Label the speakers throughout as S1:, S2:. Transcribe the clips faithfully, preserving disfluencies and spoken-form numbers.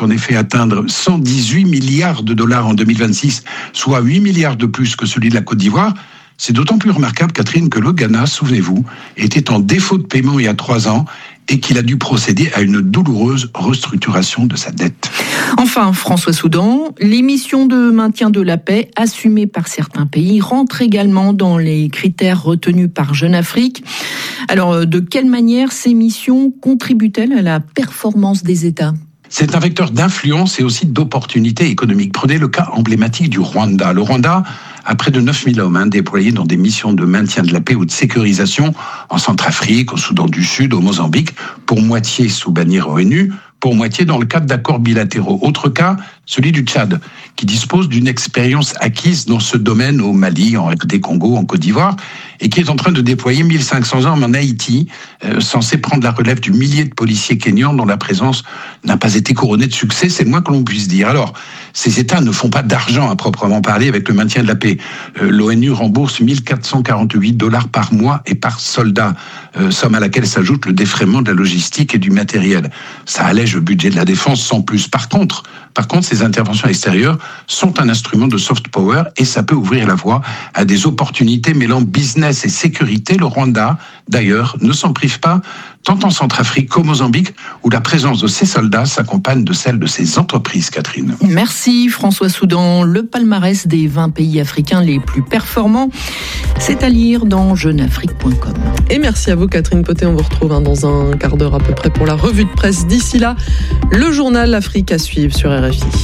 S1: en effet atteindre cent dix-huit milliards de dollars en deux mille vingt-six, soit huit milliards de plus que celui de la Côte d'Ivoire. C'est d'autant plus remarquable, Catherine, que le Ghana, souvenez-vous, était en défaut de paiement il y a trois ans et qu'il a dû procéder à une douloureuse restructuration de sa dette.
S2: Enfin, François Soudan, les missions de maintien de la paix assumées par certains pays rentrent également dans les critères retenus par Jeune Afrique. Alors, de quelle manière ces missions contribuent-elles à la performance des États ?
S1: C'est un vecteur d'influence et aussi d'opportunités économiques. Prenez le cas emblématique du Rwanda. Le Rwanda a près de neuf mille hommes hein, déployés dans des missions de maintien de la paix ou de sécurisation en Centrafrique, au Soudan du Sud, au Mozambique, pour moitié sous bannière ONU, pour moitié dans le cadre d'accords bilatéraux. Autre cas, celui du Tchad, qui dispose d'une expérience acquise dans ce domaine au Mali, en R D Congo, en Côte d'Ivoire, et qui est en train de déployer mille cinq cents hommes en Haïti, euh, censé prendre la relève du millier de policiers kenyans dont la présence n'a pas été couronnée de succès, c'est le moins que l'on puisse dire. Alors, ces États ne font pas d'argent à proprement parler avec le maintien de la paix. Euh, L'ONU rembourse mille quatre cent quarante-huit dollars par mois et par soldat, euh, somme à laquelle s'ajoute le défraiement de la logistique et du matériel. Ça allège le budget de la défense sans plus. Par contre, par contre, ces interventions extérieures sont un instrument de soft power et ça peut ouvrir la voie à des opportunités mêlant business et sécurité. Le Rwanda, d'ailleurs, ne s'en prive pas, tant en Centrafrique qu'au Mozambique, où la présence de ces soldats s'accompagne de celle de ces entreprises, Catherine.
S2: Merci François Soudan. Le palmarès des vingt pays africains les plus performants, c'est à lire dans jeune afrique point com.
S3: Et merci à vous Catherine Potet, on vous retrouve hein, dans un quart d'heure à peu près pour la revue de presse. D'ici là, le journal Afrique à suivre sur R F I.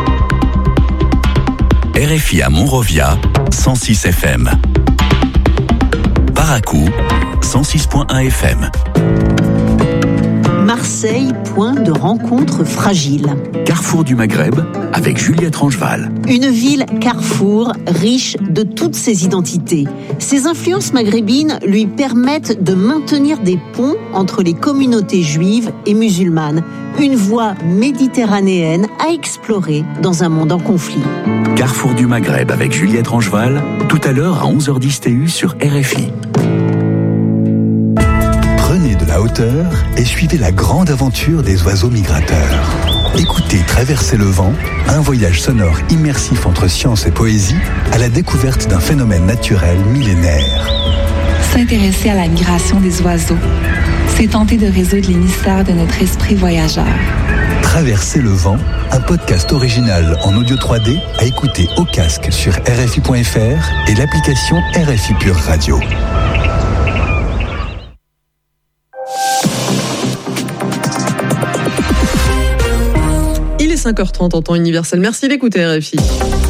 S4: R F I à Monrovia, cent six F M. Paracou, cent six point un F M.
S5: Marseille, point de rencontre fragile.
S4: Carrefour du Maghreb, avec Juliette Rangeval.
S5: Une ville carrefour, riche de toutes ses identités. Ses influences maghrébines lui permettent de maintenir des ponts entre les communautés juives et musulmanes. Une voie méditerranéenne à explorer dans un monde en conflit.
S4: Carrefour du Maghreb avec Juliette Rangeval, tout à l'heure à onze heures dix T U sur R F I.
S6: Prenez de la hauteur et suivez la grande aventure des oiseaux migrateurs. Écoutez Traverser le vent, un voyage sonore immersif entre science et poésie à la découverte d'un phénomène naturel millénaire.
S7: S'intéresser à la migration des oiseaux, c'est tenter de résoudre les mystères de notre esprit voyageur.
S6: Traverser le vent, un podcast original en audio trois D à écouter au casque sur R F I point F R et l'application R F I Pure Radio.
S3: Il est cinq heures trente en temps universel. Merci d'écouter R F I.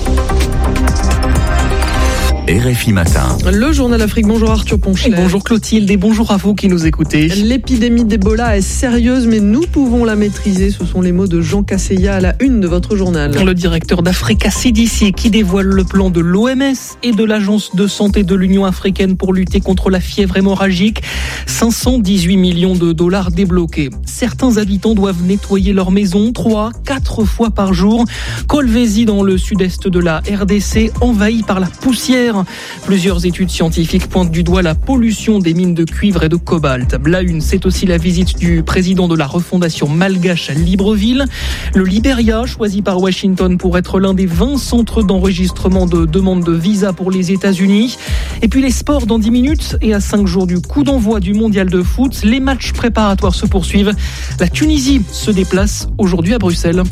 S4: R F I Matin.
S3: Le journal Afrique. Bonjour Arthur Ponchelet.
S8: Bonjour Clotilde et bonjour à vous qui nous écoutez.
S3: L'épidémie d'Ebola est sérieuse, mais nous pouvons la maîtriser. Ce sont les mots de Jean Casseya à la une de votre journal.
S8: Le directeur d'Africa C D C qui dévoile le plan de l'O M S et de l'Agence de santé de l'Union africaine pour lutter contre la fièvre hémorragique. cinq cent dix-huit millions de dollars débloqués. Certains habitants doivent nettoyer leur maison trois, quatre fois par jour. Kolwezi dans le sud-est de la R D C, envahi par la poussière. Plusieurs études scientifiques pointent du doigt la pollution des mines de cuivre et de cobalt. La une, c'est aussi la visite du président de la refondation malgache à Libreville. Le Libéria, choisi par Washington pour être l'un des vingt centres d'enregistrement de demandes de visa pour les États-Unis. Et puis les sports dans dix minutes et à cinq jours du coup d'envoi du mondial de foot. Les matchs préparatoires se poursuivent. La Tunisie se déplace aujourd'hui à Bruxelles.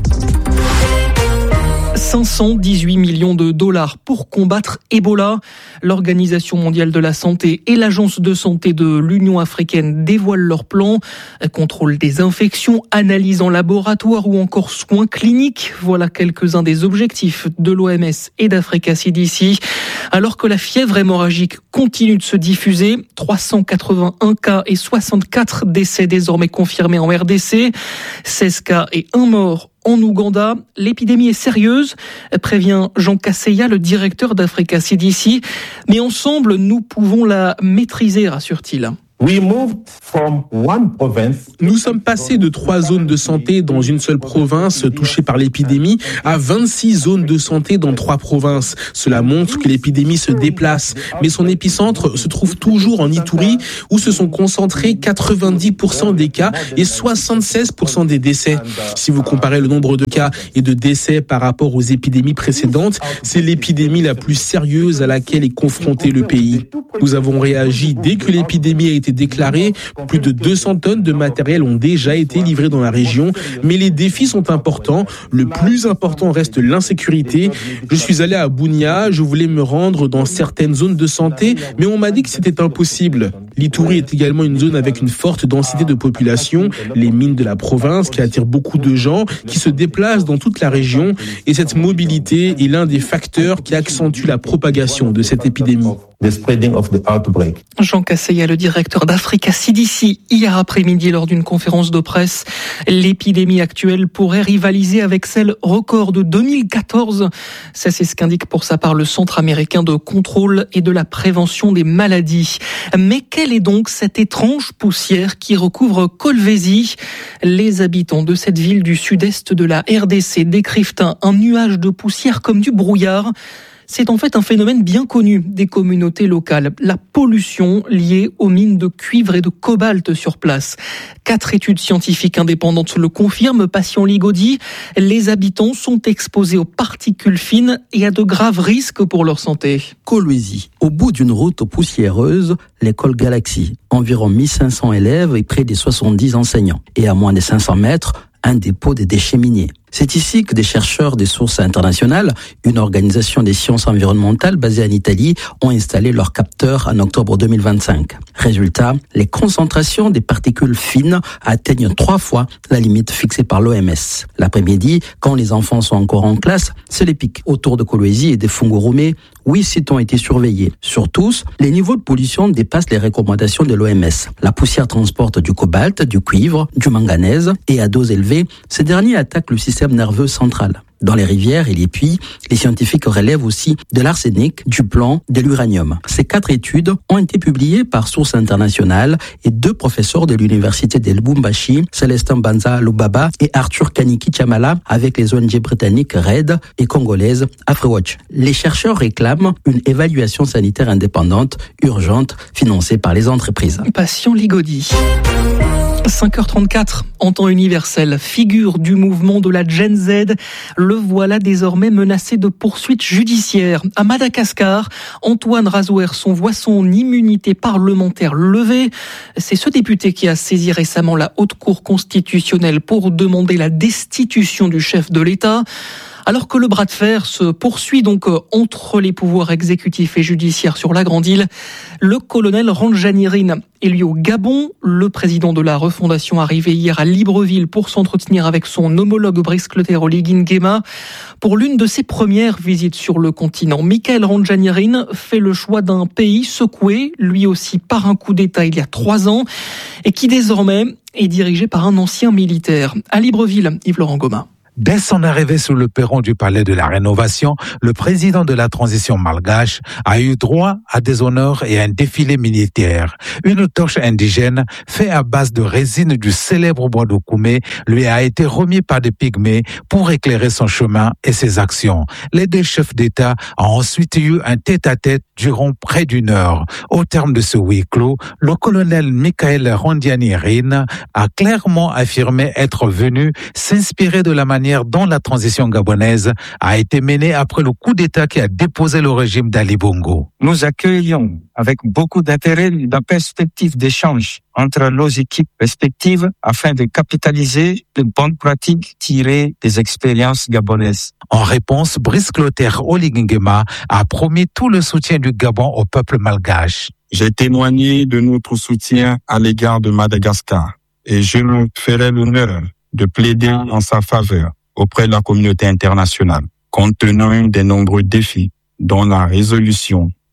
S8: cinq cent dix-huit millions de dollars pour combattre Ebola. L'Organisation mondiale de la santé et l'Agence de santé de l'Union africaine dévoilent leur plan. Contrôle des infections, analyse en laboratoire ou encore soins cliniques. Voilà quelques-uns des objectifs de l'O M S et d'Africa C D C. Alors que la fièvre hémorragique continue de se diffuser, trois cent quatre-vingt-un cas et soixante-quatre décès désormais confirmés en R D C, seize cas et un mort en Ouganda. L'épidémie est sérieuse, prévient Jean Casseya, le directeur d'Africa C D C. Mais ensemble, nous pouvons la maîtriser, rassure-t-il.
S9: Nous sommes passés de trois zones de santé dans une seule province touchée par l'épidémie à vingt-six zones de santé dans trois provinces. Cela montre que l'épidémie se déplace, mais son épicentre se trouve toujours en Ituri où se sont concentrés quatre-vingt-dix pour cent des cas et soixante-seize pour cent des décès. Si vous comparez le nombre de cas et de décès par rapport aux épidémies précédentes, c'est l'épidémie la plus sérieuse à laquelle est confronté le pays. Nous avons réagi dès que l'épidémie a été déclarée. Plus de deux cents tonnes de matériel ont déjà été livrées dans la région, mais les défis sont importants. Le plus important reste l'insécurité. Je suis allé à Bunia, je voulais me rendre dans certaines zones de santé, mais on m'a dit que c'était impossible. L'Ituri est également une zone avec une forte densité de population, les mines de la province qui attirent beaucoup de gens qui se déplacent dans toute la région, et cette mobilité est l'un des facteurs qui accentue la propagation de cette épidémie.
S8: Jean Casseya, le directeur d'Africa C D C, hier après-midi lors d'une conférence de presse. L'épidémie actuelle pourrait rivaliser avec celle record de deux mille quatorze. Ça, c'est ce qu'indique pour sa part le Centre américain de contrôle et de la prévention des maladies. Mais quelle est donc cette étrange poussière qui recouvre Kolwezi ? Les habitants de cette ville du sud-est de la R D C décrivent un, un nuage de poussière comme du brouillard. C'est en fait un phénomène bien connu des communautés locales, la pollution liée aux mines de cuivre et de cobalt sur place. Quatre études scientifiques indépendantes le confirment. Patient Ligodi, les habitants sont exposés aux particules fines et à de graves risques pour leur santé.
S10: Kolwezi, au bout d'une route poussiéreuse, l'école Galaxy. Environ mille cinq cents élèves et près de soixante-dix enseignants. Et à moins de cinq cents mètres, un dépôt de déchets miniers. C'est ici que des chercheurs des sources internationales, une organisation des sciences environnementales basée en Italie, ont installé leurs capteurs en octobre deux mille vingt-cinq. Résultat, les concentrations des particules fines atteignent trois fois la limite fixée par l'O M S. L'après-midi, quand les enfants sont encore en classe, c'est les pics. Autour de Kolwezi et des Fungurumé, huit sites ont été surveillés. Sur tous, les niveaux de pollution dépassent les recommandations de l'O M S. La poussière transporte du cobalt, du cuivre, du manganèse et à dose élevée, ces derniers attaquent le système nerveux central. Dans les rivières et les puits, les scientifiques relèvent aussi de l'arsenic, du plomb, de l'uranium. Ces quatre études ont été publiées par sources internationales et deux professeurs de l'université de Lubumbashi, Célestin Banza Lubaba et Arthur Kaniki Chamala, avec les O N G britanniques RED et congolaises AfriWatch. Les chercheurs réclament une évaluation sanitaire indépendante, urgente, financée par les entreprises.
S8: Patient Ligodi. cinq heures trente-quatre, en temps universel, figure du mouvement de la Gen Z, le voilà désormais menacé de poursuites judiciaires. À Madagascar, Antoine Razouerson voit son immunité parlementaire levée. C'est ce député qui a saisi récemment la Haute Cour constitutionnelle pour demander la destitution du chef de l'État. Alors que le bras de fer se poursuit donc entre les pouvoirs exécutifs et judiciaires sur la Grande Île, le colonel Randjanirin est lui au Gabon. Le président de la refondation arrivé hier à Libreville pour s'entretenir avec son homologue Brice Clotaire Oligui Nguema pour l'une de ses premières visites sur le continent. Michael Randjanirin fait le choix d'un pays secoué, lui aussi par un coup d'État il y a trois ans, et qui désormais est dirigé par un ancien militaire. À Libreville, Yves-Laurent Gomin.
S11: Dès son arrivée sur le perron du palais de la Rénovation, le président de la transition malgache a eu droit à des honneurs et à un défilé militaire. Une torche indigène faite à base de résine du célèbre bois de Koumé lui a été remis par des pygmées pour éclairer son chemin et ses actions. Les deux chefs d'État ont ensuite eu un tête-à-tête durant près d'une heure. Au terme de ce huis clos, le colonel Michael Randjanirin a clairement affirmé être venu s'inspirer de la manière dont la transition gabonaise a été menée après le coup d'État qui a déposé le régime d'Ali Bongo.
S12: Nous accueillons avec beaucoup d'intérêt la perspective d'échange entre nos équipes respectives afin de capitaliser de bonnes pratiques tirées des expériences gabonaises.
S11: En réponse, Brice Clotaire Oligui Nguema a promis tout le soutien du Gabon au peuple malgache.
S12: J'ai témoigné de notre soutien à l'égard de Madagascar et je me ferai l'honneur de plaider en sa faveur auprès de la communauté internationale, compte tenu des nombreux défis dont la résolution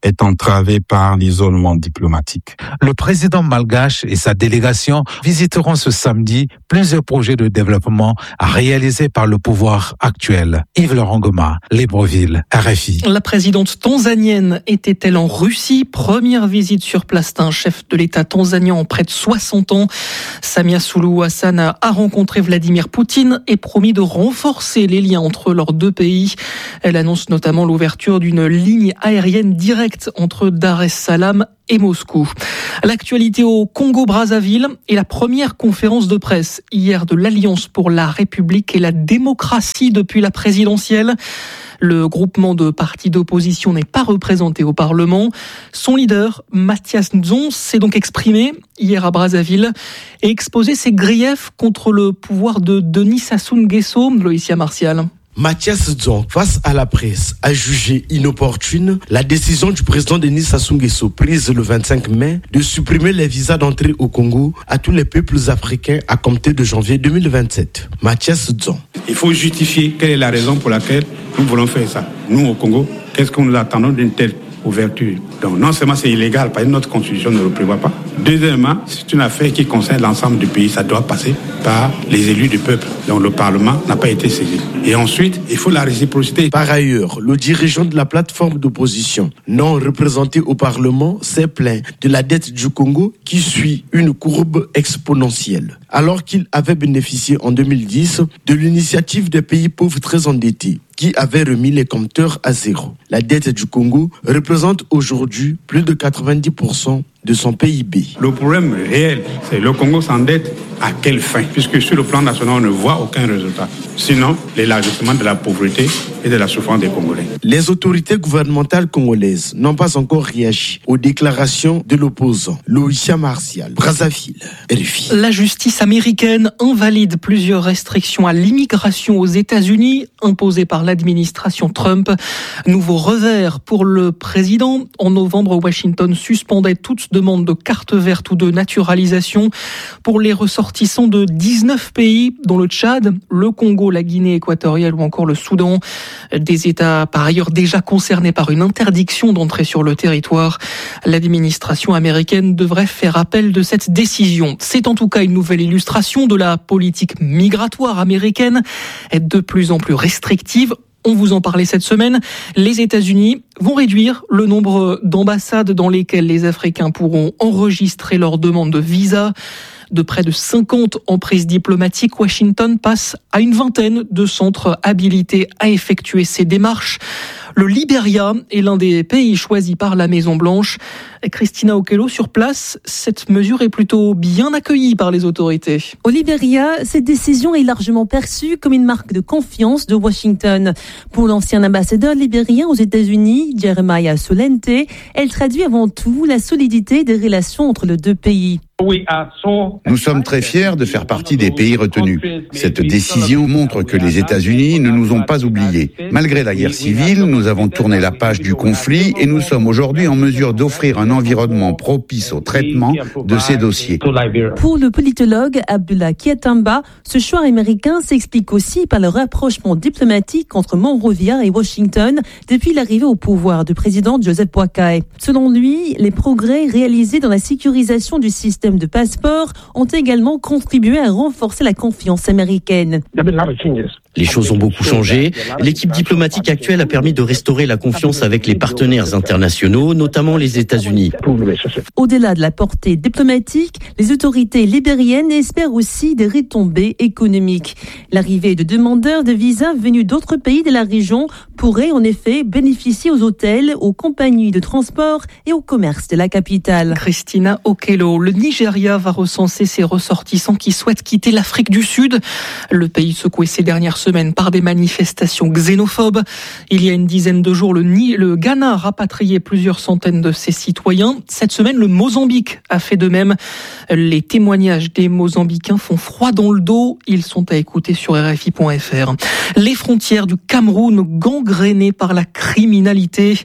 S12: est entravée par l'isolement diplomatique.
S11: Le président malgache et sa délégation visiteront ce samedi plusieurs projets de développement réalisés par le pouvoir actuel. Yves Laurent Goma, Libreville, R F I.
S8: La présidente tanzanienne était-elle en Russie? Première visite sur place d'un chef de l'État tanzanien en près de soixante ans. Samia Suluhu Hassan a rencontré Vladimir Poutine et promis de renforcer les liens entre leurs deux pays. Elle annonce notamment l'ouverture d'une ligne aérienne directe entre Dar es Salaam et Moscou. L'actualité au Congo-Brazzaville et la première conférence de presse hier de l'Alliance pour la République et la démocratie depuis la présidentielle. Le groupement de partis d'opposition n'est pas représenté au Parlement. Son leader, Mathias Nzon, s'est donc exprimé hier à Brazzaville et exposé ses griefs contre le pouvoir de Denis Sassou Nguesso, Loïcia Martial.
S13: Mathias Nzon, face à la presse, a jugé inopportune la décision du président Denis Sassou Nguesso prise le vingt-cinq mai de supprimer les visas d'entrée au Congo à tous les peuples africains à compter de janvier deux mille vingt-sept. Mathias Nzon.
S14: Il faut justifier quelle est la raison pour laquelle nous voulons faire ça. Nous, au Congo, qu'est-ce que nous attendons d'une telle ouverture? Donc non seulement c'est illégal parce que notre constitution ne le prévoit pas. Deuxièmement, c'est une affaire qui concerne l'ensemble du pays. Ça doit passer par les élus du peuple. Donc le Parlement n'a pas été saisi. Et ensuite, il faut la réciprocité.
S13: Par ailleurs, le dirigeant de la plateforme d'opposition non représenté au Parlement s'est plaint de la dette du Congo qui suit une courbe exponentielle. Alors qu'il avait bénéficié en deux mille dix de l'initiative des pays pauvres très endettés qui avait remis les compteurs à zéro. La dette du Congo représente aujourd'hui plus de quatre-vingt-dix pour cent de son P I B.
S14: Le problème réel, c'est le Congo s'endette à quelle fin? Puisque sur le plan national, on ne voit aucun résultat. Sinon, l'élargissement de la pauvreté et de la souffrance des Congolais.
S13: Les autorités gouvernementales congolaises n'ont pas encore réagi aux déclarations de l'opposant. Loïcia Martial, Brazzaville, R F I.
S8: La justice américaine invalide plusieurs restrictions à l'immigration aux États-Unis imposées par l'administration Trump. Nouveau revers pour le président. En novembre, Washington suspendait toute demande de carte verte ou de naturalisation pour les ressortissants de dix-neuf pays, dont le Tchad, le Congo, la Guinée équatoriale ou encore le Soudan. Des États par ailleurs déjà concernés par une interdiction d'entrer sur le territoire. L'administration américaine devrait faire appel de cette décision. C'est en tout cas une nouvelle illustration de la politique migratoire américaine, de plus en plus restrictive. On vous en parlait cette semaine. Les États-Unis vont réduire le nombre d'ambassades dans lesquelles les Africains pourront enregistrer leur demande de visa. De près de cinquante emprises diplomatiques, Washington passe à une vingtaine de centres habilités à effectuer ces démarches. Le Libéria est l'un des pays choisis par la Maison-Blanche. Christina Okello, sur place, cette mesure est plutôt bien accueillie par les autorités.
S15: Au Libéria, cette décision est largement perçue comme une marque de confiance de Washington. Pour l'ancien ambassadeur libérien aux États-Unis, Jeremiah Solente, elle traduit avant tout la solidité des relations entre les deux pays.
S16: Nous sommes très fiers de faire partie des pays retenus. Cette décision montre que les États-Unis ne nous ont pas oubliés. Malgré la guerre civile, nous avons tourné la page du conflit et nous sommes aujourd'hui en mesure d'offrir un environnement propice au traitement de ces dossiers.
S15: Pour le politologue Abdullah Kiatamba, ce choix américain s'explique aussi par le rapprochement diplomatique entre Monrovia et Washington depuis l'arrivée au pouvoir du président Joseph Boakai. Selon lui, les progrès réalisés dans la sécurisation du système de passeport ont également contribué à renforcer la confiance américaine.
S17: Les choses ont beaucoup changé. L'équipe diplomatique actuelle a permis de restaurer la confiance avec les partenaires internationaux, notamment les États-Unis.
S15: Au-delà de la portée diplomatique, les autorités libériennes espèrent aussi des retombées économiques. L'arrivée de demandeurs de visas venus d'autres pays de la région pourrait en effet bénéficier aux hôtels, aux compagnies de transport et au commerce de la capitale.
S8: Christina Okello, le Nigeria va recenser ses ressortissants qui souhaitent quitter l'Afrique du Sud. Le pays secoué ces dernières semaines par des manifestations xénophobes. Il y a une dizaine de jours, le, le Ghana a rapatrié plusieurs centaines de ses citoyens. Cette semaine, le Mozambique a fait de même. Les témoignages des Mozambicains font froid dans le dos. Ils sont à écouter sur R F I point F R. Les frontières du Cameroun gangrénées par la criminalité.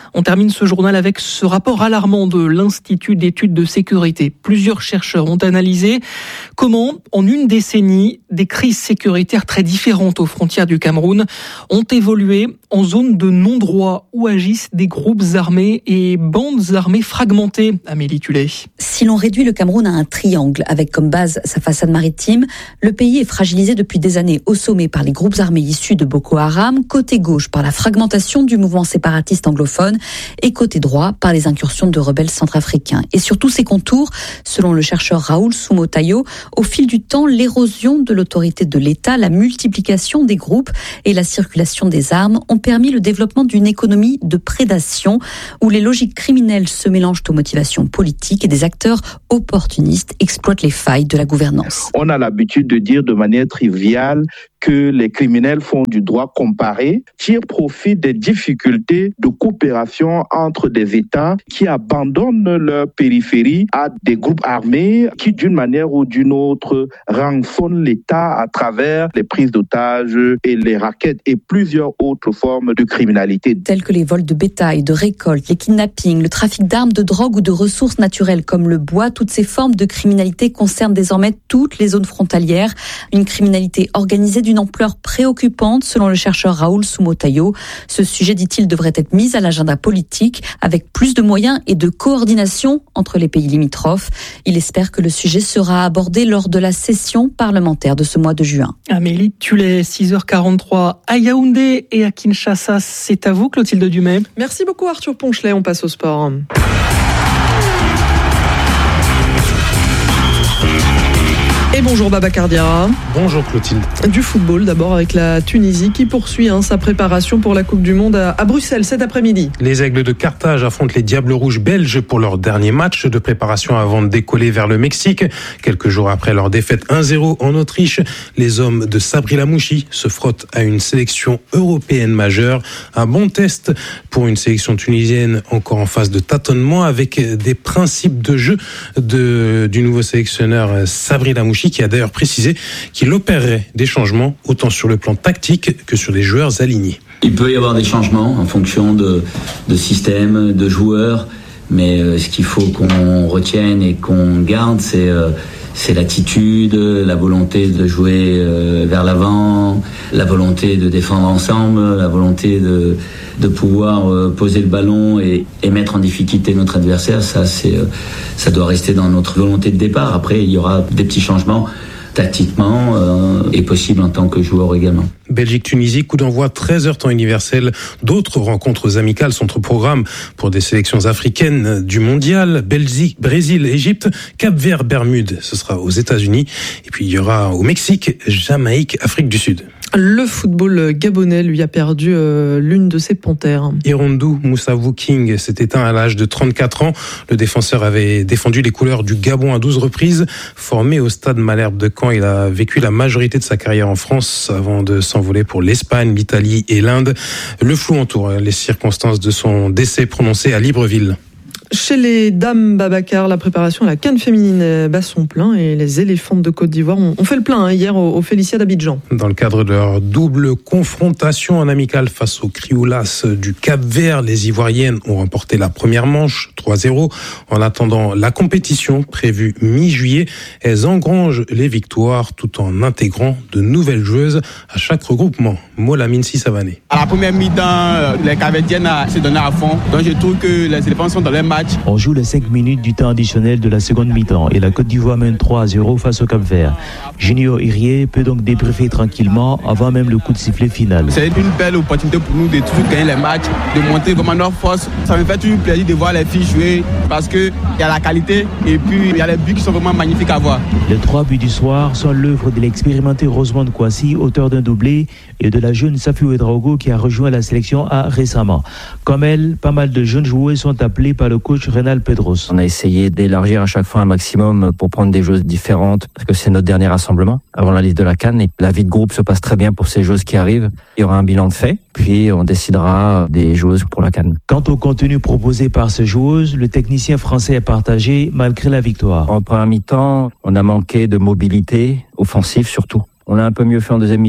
S8: On termine ce journal avec ce rapport alarmant de l'Institut d'études de sécurité. Plusieurs chercheurs ont analysé comment, en une décennie, des crises sécuritaires très différentes aux frontières du Cameroun ont évolué en zone de non-droit où agissent des groupes armés et bandes armées fragmentées. Amélie Tullet.
S18: Si l'on réduit le Cameroun à un triangle avec comme base sa façade maritime, le pays est fragilisé depuis des années au sommet par les groupes armés issus de Boko Haram, côté gauche par la fragmentation du mouvement séparatiste anglophone et côté droit par les incursions de rebelles centrafricains. Et sur tous ces contours, selon le chercheur Raoul Soumotayo, au fil du temps, l'érosion de l'autorité de l'État, la multiplication des groupes et la circulation des armes ont permis le développement d'une économie de prédation où les logiques criminelles se mélangent aux motivations politiques et des acteurs opportunistes exploitent les failles de la gouvernance.
S19: On a l'habitude de dire de manière triviale que les criminels font du droit comparé, tirent profit des difficultés de coopération entre des États qui abandonnent leur périphérie à des groupes armés qui, d'une manière ou d'une autre, rançonnent l'État à travers les prises d'otages et les rackets et plusieurs autres formes de criminalité.
S18: Tels que les vols de bétail, de récoltes, les kidnappings, le trafic d'armes, de drogue ou de ressources naturelles comme le bois, toutes ces formes de criminalité concernent désormais toutes les zones frontalières. Une criminalité organisée d'une ampleur préoccupante selon le chercheur Raoul Soumotayo. Ce sujet, dit-il, devrait être mis à l'agenda politique avec plus de moyens et de coordination entre les pays limitrophes. Il espère que le sujet sera abordé lors de la session parlementaire de ce mois de juin.
S8: Amélie Tullet, six heures quarante-trois à Yaoundé et à Kinshasa. C'est à vous, Clotilde Dumais.
S3: Merci beaucoup, Arthur Ponchelet. On passe au sport. Et bonjour Babacar Diarra.
S9: Bonjour Clotilde.
S3: Du football d'abord avec la Tunisie qui poursuit hein, sa préparation pour la Coupe du Monde à, à Bruxelles cet après-midi.
S9: Les Aigles de Carthage affrontent les Diables Rouges belges pour leur dernier match de préparation avant de décoller vers le Mexique. Quelques jours après leur défaite un zéro en Autriche, les hommes de Sabri Lamouchi se frottent à une sélection européenne majeure. Un bon test pour une sélection tunisienne encore en phase de tâtonnement avec des principes de jeu de, du nouveau sélectionneur Sabri Lamouchi, qui a d'ailleurs précisé qu'il opérerait des changements autant sur le plan tactique que sur les joueurs alignés.
S20: Il peut y avoir des changements en fonction de, de système, de joueurs, mais euh, ce qu'il faut qu'on retienne et qu'on garde, c'est, euh, c'est l'attitude, la volonté de jouer euh, vers l'avant, la volonté de défendre ensemble, la volonté de, de pouvoir euh, poser le ballon et, et mettre en difficulté notre adversaire. Ça, c'est, euh, ça doit rester dans notre volonté de départ. Après, il y aura des petits changements tactiquement euh, et possible en tant que joueur également.
S9: Belgique-Tunisie, coup d'envoi treize heures temps universel. D'autres rencontres amicales sont au programme pour des sélections africaines du mondial. Belgique, Brésil, Égypte, Cap-Vert, Bermude, ce sera aux États-Unis. Et puis il y aura au Mexique, Jamaïque, Afrique du Sud.
S3: Le football gabonais lui a perdu euh, l'une de ses panthères.
S9: Irondou Moussavou King s'est éteint à l'âge de trente-quatre ans. Le défenseur avait défendu les couleurs du Gabon à douze reprises. Formé au stade Malherbe de Caen, il a vécu la majorité de sa carrière en France avant de s'envoler pour l'Espagne, l'Italie et l'Inde. Le flou entoure les circonstances de son décès prononcé à Libreville.
S3: Chez les dames, Babacar, la préparation à la CAN féminine bat son plein et les éléphantes de Côte d'Ivoire ont fait le plein hein, hier au, au Félicia d'Abidjan.
S9: Dans le cadre de leur double confrontation en amical face aux Crioulas du Cap-Vert, les Ivoiriennes ont remporté la première manche trois zéro. En attendant la compétition prévue mi-juillet, elles engrangent les victoires tout en intégrant de nouvelles joueuses à chaque regroupement. Molamine Sissavané.
S21: À la première mi-temps, les Cap-Verdiennes se donnaient à fond. Donc je trouve que les éléphants sont dans leur match.
S22: On joue les cinq minutes du temps additionnel de la seconde mi-temps et la Côte d'Ivoire mène trois à zéro face au Cap-Vert. Junior Irié peut donc débriefer tranquillement avant même le coup de sifflet final.
S21: C'est une belle opportunité pour nous de toujours gagner les matchs, de montrer vraiment notre force. Ça me fait toujours plaisir de voir les filles jouer parce qu'il y a la qualité et puis il y a les buts qui sont vraiment magnifiques à voir.
S22: Les trois buts du soir sont l'œuvre de l'expérimenté Rosemont Kwasi, auteur d'un doublé, et de la jeune Safi Ouedraogo qui a rejoint la sélection A récemment. Comme elle, pas mal de jeunes joueurs sont appelés par le coach Renal Pedros.
S23: On a essayé d'élargir à chaque fois un maximum pour prendre des joueuses différentes parce que c'est notre dernier rassemblement avant la liste de la CAN et la vie de groupe se passe très bien pour ces joueuses qui arrivent. Il y aura un bilan de fait, puis on décidera des joueuses pour la CAN.
S22: Quant au contenu proposé par ces joueuses, le technicien français est partagé malgré la victoire.
S23: En première mi-temps, on a manqué de mobilité offensive surtout. On a un peu mieux fait en deuxième mi-temps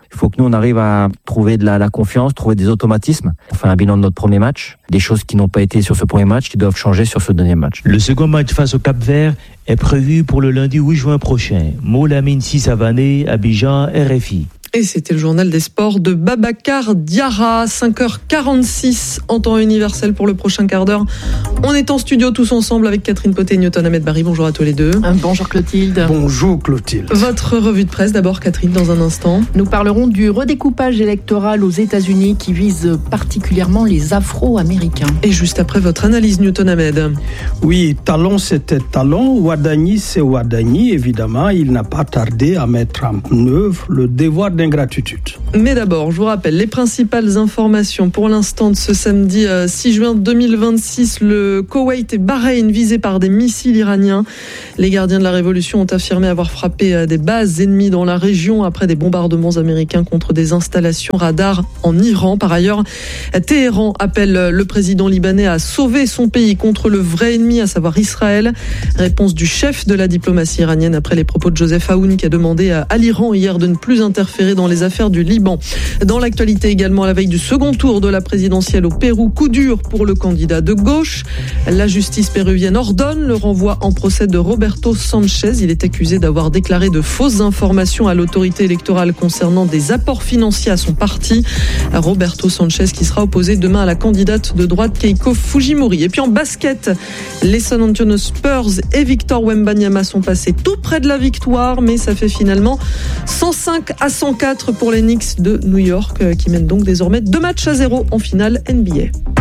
S23: Il faut que nous, on arrive à trouver de la, la confiance, trouver des automatismes. On fait un bilan de notre premier match, des choses qui n'ont pas été sur ce premier match, qui doivent changer sur ce deuxième match.
S22: Le second match face au Cap-Vert est prévu pour le lundi huit juin prochain. Molamine Sissavané, Abidjan, R F I.
S3: Et c'était le journal des sports de Babacar Diarra, cinq heures quarante-six en temps universel pour le prochain quart d'heure. On est en studio tous ensemble avec Catherine Poté et Newton Ahmed Barry. Bonjour à tous les deux.
S1: Bonjour Clotilde.
S2: Bonjour Clotilde.
S3: Votre revue de presse d'abord, Catherine, dans un instant.
S1: Nous parlerons du redécoupage électoral aux États-Unis qui vise particulièrement les Afro-Américains.
S3: Et juste après, votre analyse, Newton Ahmed.
S2: Oui, talon c'était talon, Ouadani c'est Ouadani. Évidemment, il n'a pas tardé à mettre en œuvre le devoir d'ingratitude.
S3: Mais d'abord, je vous rappelle les principales informations pour l'instant de ce samedi six juin deux mille vingt-six. Le Koweït et Bahreïn visés par des missiles iraniens. Les gardiens de la révolution ont affirmé avoir frappé des bases ennemies dans la région après des bombardements américains contre des installations radars en Iran. Par ailleurs, Téhéran appelle le président libanais à sauver son pays contre le vrai ennemi, à savoir Israël. Réponse du chef de la diplomatie iranienne après les propos de Joseph Aoun qui a demandé à l'Iran hier de ne plus interférer dans les affaires du Liban. Dans l'actualité également, à la veille du second tour de la présidentielle au Pérou, coup dur pour le candidat de gauche. La justice péruvienne ordonne le renvoi en procès de Roberto Sanchez. Il est accusé d'avoir déclaré de fausses informations à l'autorité électorale concernant des apports financiers à son parti. Roberto Sanchez qui sera opposé demain à la candidate de droite Keiko Fujimori. Et puis en basket, les San Antonio Spurs et Victor Wembanyama sont passés tout près de la victoire, mais ça fait finalement cent cinq à cent quatre pour les Knicks de New York qui mènent donc désormais deux matchs à zéro en finale N B A.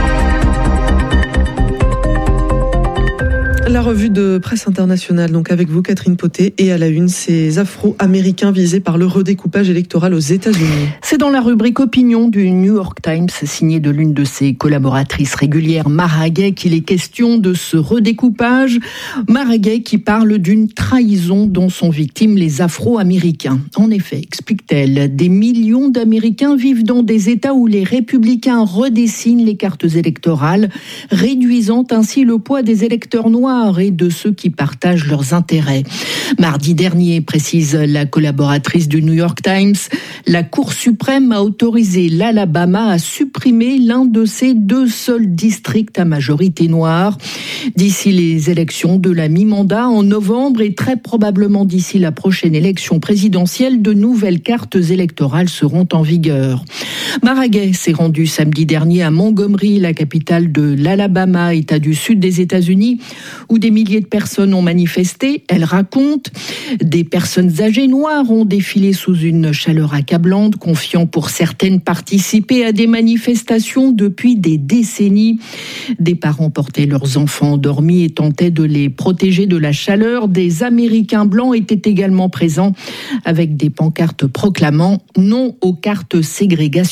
S3: La revue de presse internationale, donc avec vous, Catherine Poté, et à la une, ces Afro-Américains visés par le redécoupage électoral aux États-Unis.
S1: C'est dans la rubrique Opinion du New York Times, signée de l'une de ses collaboratrices régulières, Mara Gay, qu'il est question de ce redécoupage. Mara Gay qui parle d'une trahison dont sont victimes les Afro-Américains. En effet, explique-t-elle, des millions d'Américains vivent dans des États où les républicains redessinent les cartes électorales, réduisant ainsi le poids des électeurs noirs et de ceux qui partagent leurs intérêts. Mardi dernier, précise la collaboratrice du New York Times, la Cour suprême a autorisé l'Alabama à supprimer l'un de ses deux seuls districts à majorité noire. D'ici les élections de la mi-mandat en novembre et très probablement d'ici la prochaine élection présidentielle, de nouvelles cartes électorales seront en vigueur. Mara Gay s'est rendue samedi dernier à Montgomery, la capitale de l'Alabama, État du sud des États-Unis, où des milliers de personnes ont manifesté. Elle raconte, des personnes âgées noires ont défilé sous une chaleur accablante, confiant pour certaines participer à des manifestations depuis des décennies. Des parents portaient leurs enfants endormis et tentaient de les protéger de la chaleur. Des Américains blancs étaient également présents avec des pancartes proclamant « Non aux cartes ségrégationnistes ».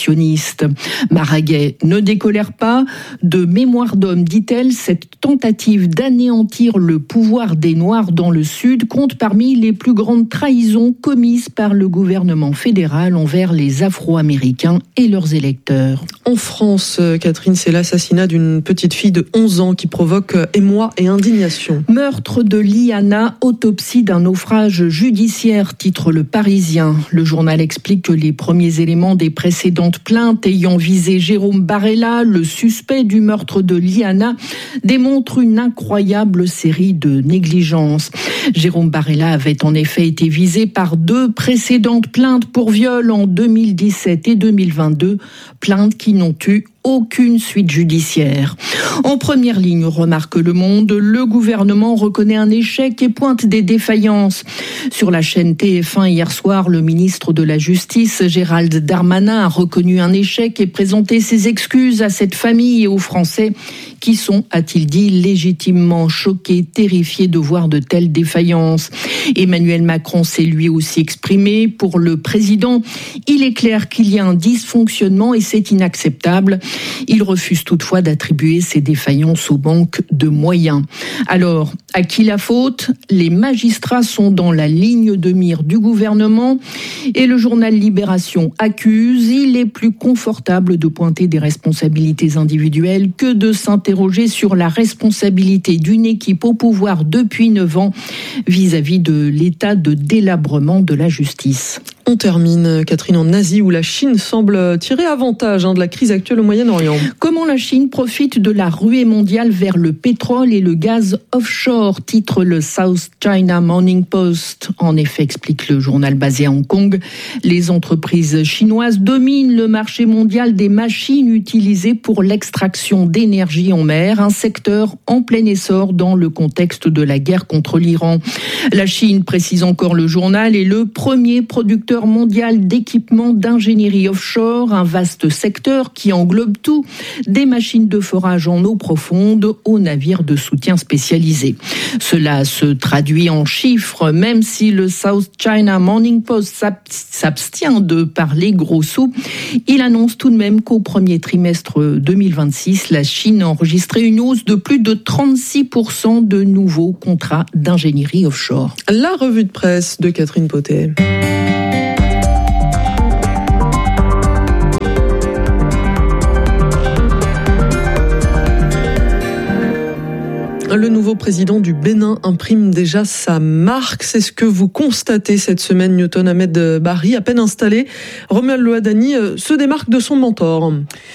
S1: Mara Gay ne décolère pas. De mémoire d'homme, dit-elle, cette tentative d'anéantir le pouvoir des Noirs dans le Sud compte parmi les plus grandes trahisons commises par le gouvernement fédéral envers les Afro-Américains et leurs électeurs.
S3: En France, Catherine, c'est l'assassinat d'une petite fille de onze ans qui provoque émoi et indignation.
S1: Meurtre de Liana, autopsie d'un naufrage judiciaire, titre Le Parisien. Le journal explique que les premiers éléments des précédentes plaintes ayant visé Jérôme Barella, le suspect du meurtre de Liana, démontrent une incroyable série de négligences. Jérôme Barella avait en effet été visé par deux précédentes plaintes pour viol en deux mille dix-sept et deux mille vingt-deux, plaintes qui n'ont eu aucune suite judiciaire. En première ligne, remarque Le Monde, le gouvernement reconnaît un échec et pointe des défaillances. Sur la chaîne T F un hier soir, le ministre de la Justice, Gérald Darmanin, a reconnu un échec et présenté ses excuses à cette famille et aux Français qui sont, a-t-il dit, légitimement choqués, terrifiés de voir de telles défaillances. Emmanuel Macron s'est lui aussi exprimé. Pour le président, il est clair qu'il y a un dysfonctionnement et c'est inacceptable. Il refuse toutefois d'attribuer ces défaillances aux banques de moyens. Alors, à qui la faute ? Les magistrats sont dans la ligne de mire du gouvernement et le journal Libération accuse. Il est plus confortable de pointer des responsabilités individuelles que de s'interroger sur la responsabilité d'une équipe au pouvoir depuis neuf ans vis-à-vis de l'état de délabrement de la justice.
S3: On termine, Catherine, en Asie où la Chine semble tirer avantage hein, de la crise actuelle au Moyen-Orient.
S1: Comment la Chine profite de la ruée mondiale vers le pétrole et le gaz offshore, titre le South China Morning Post. En effet, explique le journal basé à Hong Kong, les entreprises chinoises dominent le marché mondial des machines utilisées pour l'extraction d'énergie en mer, un secteur en plein essor dans le contexte de la guerre contre l'Iran. La Chine, précise encore le journal, est le premier producteur mondial d'équipements d'ingénierie offshore, un vaste secteur qui englobe tout, des machines de forage en eau profonde aux navires de soutien spécialisés. Cela se traduit en chiffres, même si le South China Morning Post s'abstient de parler gros sous. Il annonce tout de même qu'au premier trimestre deux mille vingt-six, la Chine a enregistré une hausse de plus de trente-six pour cent de nouveaux contrats d'ingénierie offshore.
S3: La revue de presse de Catherine Potet. Le nouveau président du Bénin imprime déjà sa marque. C'est ce que vous constatez cette semaine. Newton Ahmed Barry, à peine installé, Romuald Louadani se démarque de son mentor.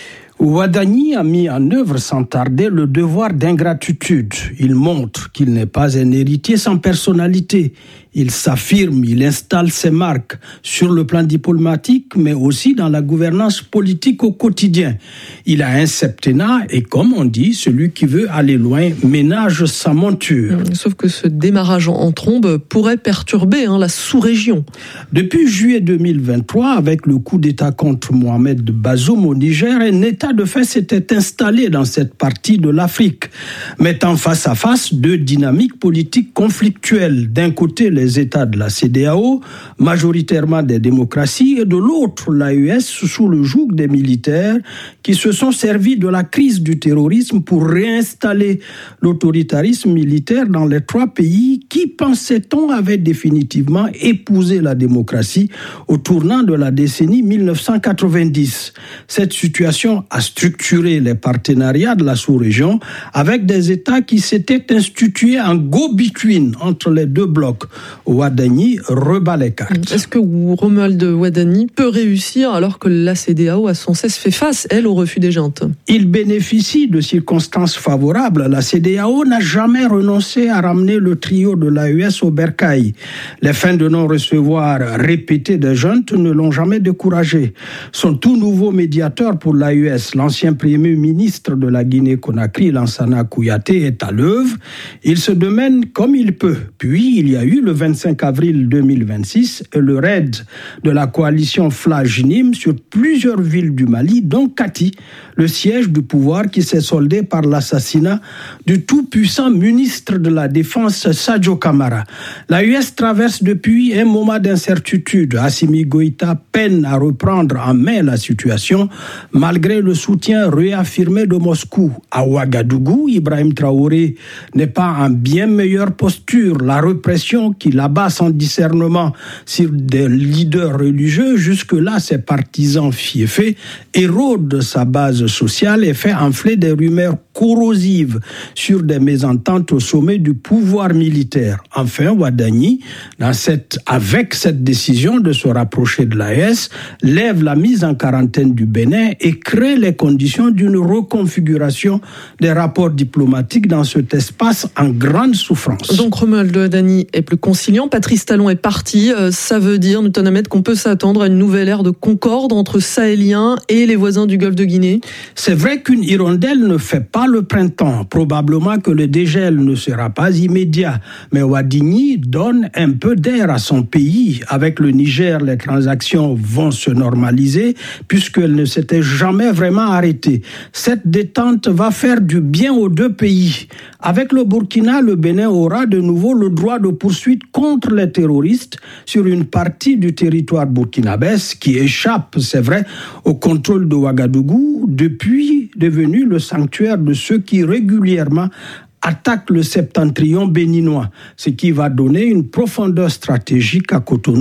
S2: Wadani a mis en œuvre sans tarder le devoir d'ingratitude. Il montre qu'il n'est pas un héritier sans personnalité. Il s'affirme, il installe ses marques sur le plan diplomatique, mais aussi dans la gouvernance politique au quotidien. Il a un septennat et, comme on dit, celui qui veut aller loin ménage sa monture.
S3: Sauf que ce démarrage en trombe pourrait perturber hein, la sous-région.
S2: Depuis juillet deux mille vingt-trois, avec le coup d'État contre Mohamed Bazoum au Niger, un État de fait s'était installé dans cette partie de l'Afrique, mettant face à face deux dynamiques politiques conflictuelles. D'un côté, les États de la C D A O, majoritairement des démocraties, et de l'autre, l'A E S, sous le joug des militaires, qui se sont servis de la crise du terrorisme pour réinstaller l'autoritarisme militaire dans les trois pays qui, pensait-on, avaient définitivement épousé la démocratie au tournant de la décennie mille neuf cent quatre-vingt-dix. Cette situation a structuré les partenariats de la sous-région avec des États qui s'étaient institués en go-between entre les deux blocs. Wadani rebat les cartes.
S3: Est-ce que Romuald Wadani peut réussir alors que la C D A O a sans cesse fait face, elle, au refus des juntes?
S2: Il bénéficie de circonstances favorables. La C D A O n'a jamais renoncé à ramener le trio de l'A E S au bercail. Les fins de non-recevoir répétées des juntes ne l'ont jamais découragé. Son tout nouveau médiateur pour l'A E S, l'ancien premier ministre de la Guinée-Conakry, Lansana Kouyaté, est à l'œuvre. Il se démène comme il peut. Puis, il y a eu le vingt-cinq avril deux mille vingt-six et le raid de la coalition Flajinim sur plusieurs villes du Mali, dont Kati, le siège du pouvoir qui s'est soldé par l'assassinat du tout-puissant ministre de la Défense Sadio Kamara. L'A U S traverse depuis un moment d'incertitude. Assimi Goïta peine à reprendre en main la situation malgré le soutien réaffirmé de Moscou. À Ouagadougou, Ibrahim Traoré n'est pas en bien meilleure posture. La répression qui l'abat sans discernement sur des leaders religieux, jusque-là ses partisans fiefés, érode sa base sociale et fait enfler des rumeurs corrosives sur des mésententes au sommet du pouvoir militaire. Enfin, Wadani, dans cette, avec cette décision de se rapprocher de l'A E S, lève la mise en quarantaine du Bénin et crée les conditions d'une reconfiguration des rapports diplomatiques dans cet espace en grande souffrance.
S3: Donc Romuald Wadani est plus conciliant, Patrice Talon est parti, euh, ça veut dire, Newton Ahmed, qu'on peut s'attendre à une nouvelle ère de concorde entre Sahéliens et les voisins du Golfe de Guinée?
S2: C'est vrai qu'une hirondelle ne fait pas le printemps. Probablement que le dégel ne sera pas immédiat. Mais Wadani donne un peu d'air à son pays. Avec le Niger, les transactions vont se normaliser puisqu'elles ne s'étaient jamais vraiment arrêtées. Cette détente va faire du bien aux deux pays. Avec le Burkina, le Bénin aura de nouveau le droit de poursuite contre les terroristes sur une partie du territoire burkinabé qui échappe, c'est vrai, au contrôle de Ouagadougou, depuis devenu le sanctuaire de ceux qui régulièrement attaquent le septentrion béninois, ce qui va donner une profondeur stratégique à Cotonou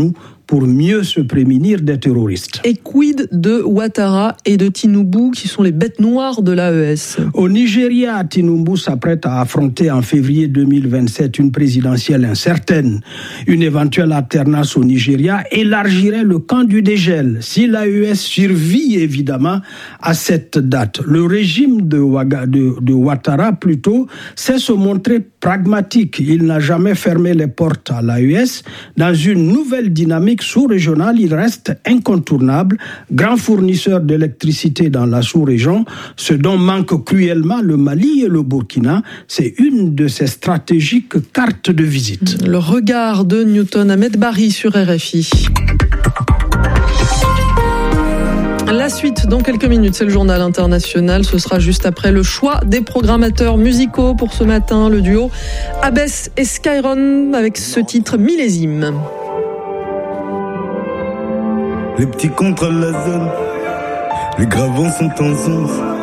S2: pour mieux se prémunir des terroristes.
S3: Et quid de Ouattara et de Tinubu, qui sont les bêtes noires de l'A E S?
S2: Au Nigeria, Tinubu s'apprête à affronter en février deux mille vingt-sept une présidentielle incertaine. Une éventuelle alternance au Nigeria élargirait le camp du dégel, si l'A E S survit évidemment à cette date. Le régime de, Ouaga, de, de Ouattara, plutôt, sait se montrer pragmatique. Il n'a jamais fermé les portes à l'A E S. Dans une nouvelle dynamique sous-régionale, il reste incontournable, grand fournisseur d'électricité dans la sous-région, ce dont manquent cruellement le Mali et le Burkina. C'est une de ses stratégiques cartes de visite.
S3: Le regard de Newton Ahmed Barry sur R F I. La suite, dans quelques minutes, c'est le journal international. Ce sera juste après le choix des programmateurs musicaux pour ce matin. Le duo Abess et Skyron avec ce titre Millésime.
S5: Les petits contrôlent la zone, les gravons sont en zone.